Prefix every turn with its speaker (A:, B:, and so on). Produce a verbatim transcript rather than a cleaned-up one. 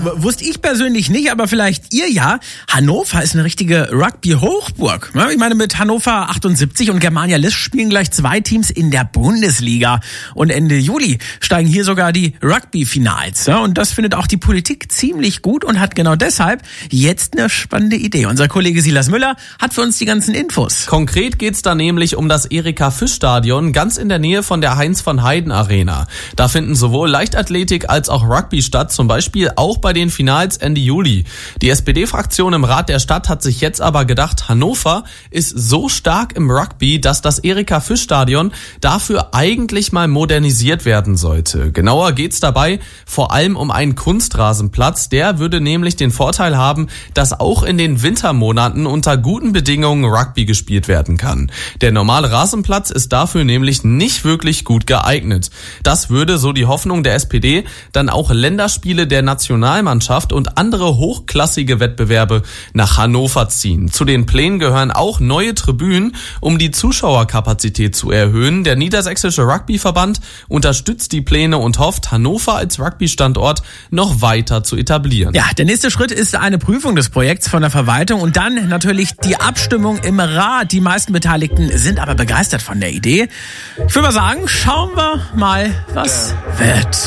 A: w- wusste ich persönlich nicht, aber vielleicht ihr ja. Hannover ist eine richtige Rugby-Hochburg. Ja, ich meine, mit Hannover achtundsiebzig und Germania List spielen gleich zwei Teams in der Bundesliga. Und Ende Juli steigen hier sogar die Rugby-Finals. Ja, und das findet auch die Politik ziemlich gut und hat genau deshalb jetzt eine spannende Idee. Unser Kollege Silas Müller hat für uns die ganzen Infos.
B: Konkret geht's da nämlich um das Erika-Fisch-Stadion ganz in der Nähe von der Heinz-von-Heiden-Arena. Da finden sowohl Leichtathletik als auch Rugby statt, zum Beispiel auch bei den Finals Ende Juli. Die S P D-Fraktion im Rat der Stadt hat sich jetzt aber gedacht, Hannover ist so stark im Rugby, dass das Erika-Fisch-Stadion dafür eigentlich mal modernisiert werden sollte. Genauer geht's dabei vor allem um einen Kunstrasenplatz. Der würde nämlich den Vorteil haben, dass auch in den Wintermonaten unter guten Bedingungen Rugby gespielt werden kann. Der normale Rasenplatz ist dafür nämlich nicht wirklich gut geeignet. Das würde, so die Hoffnung der S P D, dann auch Länderspiele der Nationalmannschaft und andere hochklassige Wettbewerbe nach Hannover ziehen. Zu den Plänen gehören auch neue Tribünen, um die Zuschauerkapazität zu erhöhen. Der Niedersächsische Rugbyverband unterstützt die Pläne und hofft, Hannover als Rugby-Standort noch weiter zu etablieren.
A: Ja, der nächste Schritt ist eine Prüfung des Projekts von der Verwaltung und dann natürlich die Abstimmung im Rat. Die meisten Beteiligten sind aber begeistert von der Idee. Ich würde mal sagen, schauen wir mal, was wird.